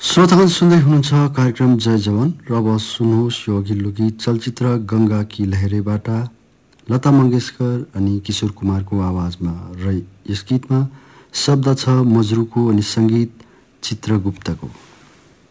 श्रोतागण सुन्दै हुनुहुन्छ कार्यक्रम जय जवान र अब सुन्नुहोस् यो अघिल्लो गीत चलचित्र गंगा की लहरेबाट लता मंगेशकर अनि किशोर कुमारको आवाजमा र यस गीतमा शब्द छ मजरूको अनि संगीत चित्रगुप्तको।